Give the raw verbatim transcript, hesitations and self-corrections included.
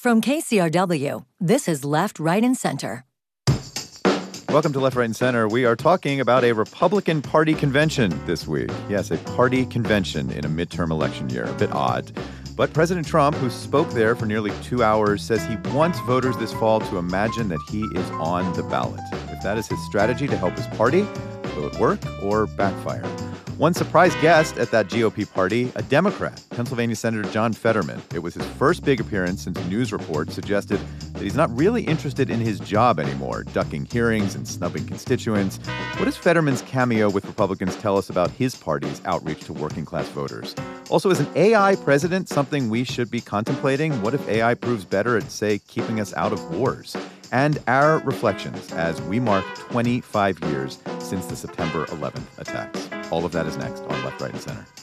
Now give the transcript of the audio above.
From K C R W, this is Left, Right, and Center. Welcome to Left, Right, and Center. We are talking about a Republican Party convention this week. Yes, a party convention in a midterm election year. A bit odd. But President Trump, who spoke there for nearly two hours, says he wants voters this fall to imagine that he is on the ballot. If that is his strategy to help his party, will it work or backfire? One surprise guest at that G O P party, a Democrat, Pennsylvania Senator John Fetterman. It was his first big appearance since news reports suggested that he's not really interested in his job anymore, ducking hearings and snubbing constituents. What does Fetterman's cameo with Republicans tell us about his party's outreach to working-class voters? Also, is an A I president something we should be contemplating? What if A I proves better at, say, keeping us out of wars? And our reflections as we mark twenty-five years since the September eleventh attacks. All of that is next on Left, Right, and Center.